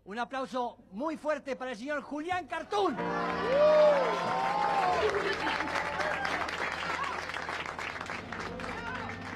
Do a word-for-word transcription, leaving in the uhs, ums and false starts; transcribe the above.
Un aplauso muy fuerte para el señor Julián Cartoon.